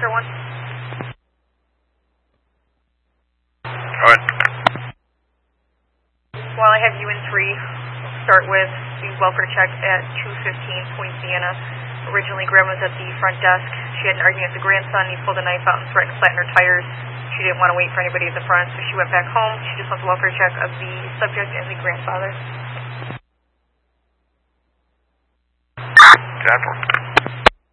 Oscar 1. Go ahead. While I have you in 3, start with the welfare check at 215 Point Sienna. Originally, Grandma was at the front desk. She had an argument with the grandson. He pulled a knife out and threatened to flatten her tires. She didn't want to wait for anybody at the front, so she went back home. She just wants a welfare check of the subject and the grandfather. Gentle.